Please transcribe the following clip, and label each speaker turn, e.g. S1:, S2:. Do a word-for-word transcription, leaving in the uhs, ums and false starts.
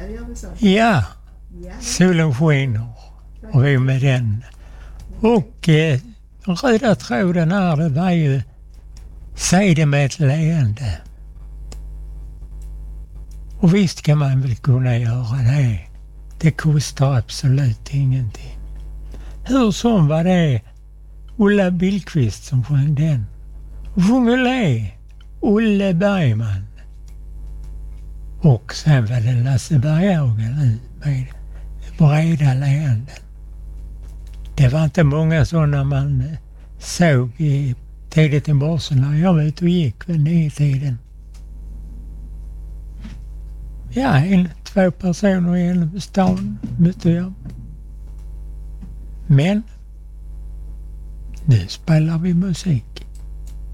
S1: där gör vi så.
S2: Ja,
S1: Ja,
S2: solen skiner och vi är med den. Och eh, den röda tråden här, det var ju säg det med ett leende. Och visst kan man väl kunna göra det. Det kostar absolut ingenting. Hur som var det Ulla Billqvist som sjöng den. Och sjöng Olle Bergman. Och sen var det Lasse Berghagen med breda leenden. Det var inte många sådana man såg i tidigt i morse när jag var ute och gick vid nio tiden. Ja, en, två personer i stan mötte jag. Men nu spelar vi musik.